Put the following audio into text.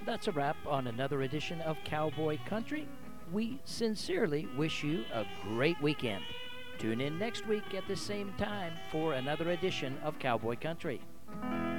That's a wrap on another edition of Cowboy Country. We sincerely wish you a great weekend. Tune in next week at the same time for another edition of Cowboy Country.